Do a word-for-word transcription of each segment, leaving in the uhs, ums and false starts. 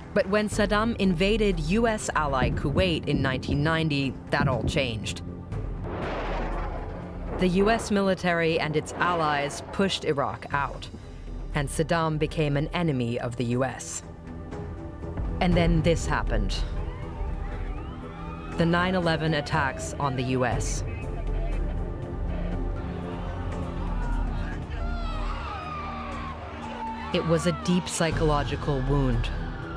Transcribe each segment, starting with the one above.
But when Saddam invaded U S ally Kuwait in nineteen ninety, that all changed. The U S military and its allies pushed Iraq out, and Saddam became an enemy of the U S. And then this happened. The nine eleven attacks on the U S. It was a deep psychological wound.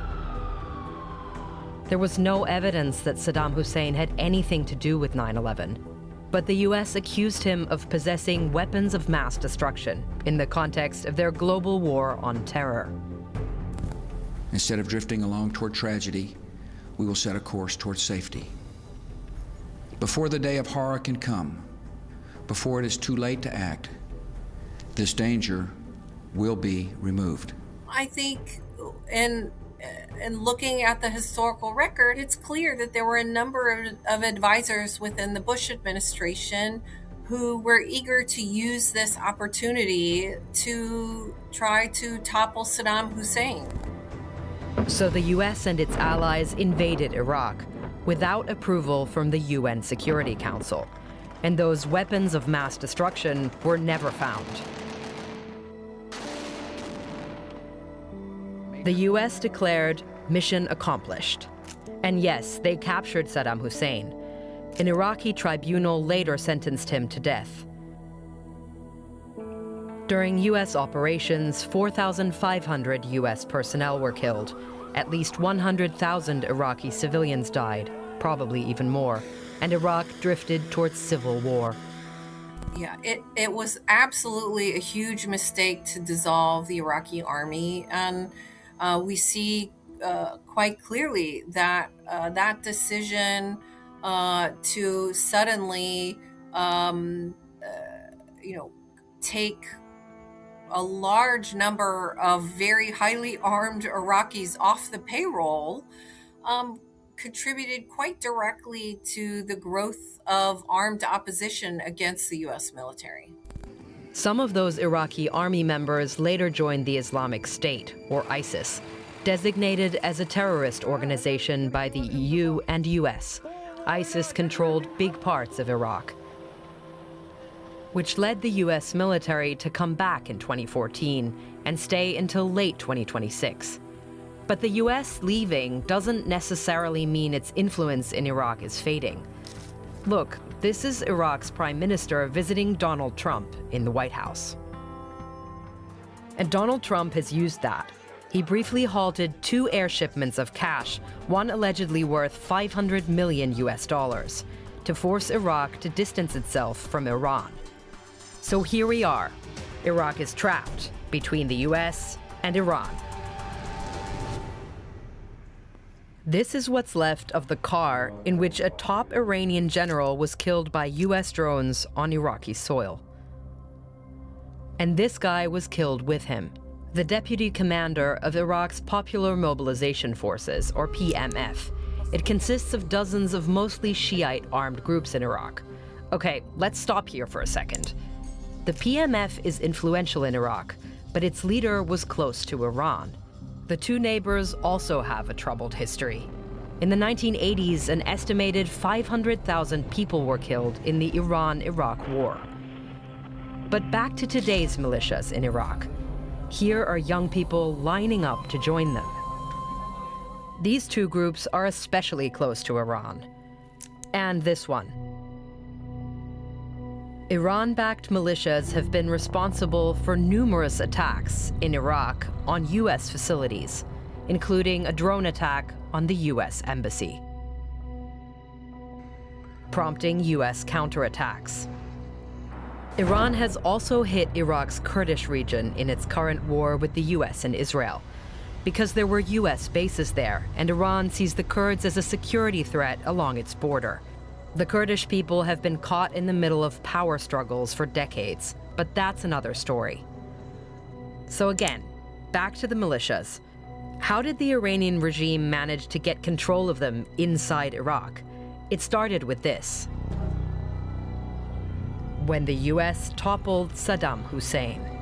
There was no evidence that Saddam Hussein had anything to do with nine eleven, but the U S accused him of possessing weapons of mass destruction in the context of their global war on terror. Instead of drifting along toward tragedy, we will set a course towards safety. Before the day of horror can come, before it is too late to act, this danger will be removed. I think in, in looking at the historical record, it's clear that there were a number of, of advisors within the Bush administration who were eager to use this opportunity to try to topple Saddam Hussein. So the U S and its allies invaded Iraq without approval from the U N Security Council, and those weapons of mass destruction were never found. The U S declared mission accomplished. And yes, they captured Saddam Hussein. An Iraqi tribunal later sentenced him to death. During U S operations, four thousand five hundred U S personnel were killed. At least one hundred thousand Iraqi civilians died, probably even more, and Iraq drifted towards civil war. Yeah, it, it was absolutely a huge mistake to dissolve the Iraqi army, and uh, we see uh, quite clearly that uh, that decision uh, to suddenly, um, uh, you know, take a large number of very highly armed Iraqis off the payroll um, contributed quite directly to the growth of armed opposition against the U S military. Some of those Iraqi army members later joined the Islamic State, or ISIS, designated as a terrorist organization by the E U and U S. ISIS controlled big parts of Iraq, which led the U S military to come back in twenty fourteen and stay until late twenty twenty-six. But the U S leaving doesn't necessarily mean its influence in Iraq is fading. Look, this is Iraq's prime minister visiting Donald Trump in the White House. And Donald Trump has used that. He briefly halted two air shipments of cash, one allegedly worth five hundred million U S dollars, to force Iraq to distance itself from Iran. So here we are. Iraq is trapped between the U S and Iran. This is what's left of the car in which a top Iranian general was killed by U S drones on Iraqi soil. And this guy was killed with him, the deputy commander of Iraq's Popular Mobilization Forces, or P M F. It consists of dozens of mostly Shiite armed groups in Iraq. Okay, let's stop here for a second. The P M F is influential in Iraq, but its leader was close to Iran. The two neighbors also have a troubled history. In the nineteen eighties, an estimated five hundred thousand people were killed in the Iran-Iraq war. But back to today's militias in Iraq. Here are young people lining up to join them. These two groups are especially close to Iran. And this one. Iran-backed militias have been responsible for numerous attacks in Iraq on U S facilities, including a drone attack on the U S embassy, prompting U S counterattacks. Iran has also hit Iraq's Kurdish region in its current war with the U S and Israel, because there were U S bases there, and Iran sees the Kurds as a security threat along its border. The Kurdish people have been caught in the middle of power struggles for decades, but that's another story. So again, back to the militias. How did the Iranian regime manage to get control of them inside Iraq? It started with this. When the U S toppled Saddam Hussein.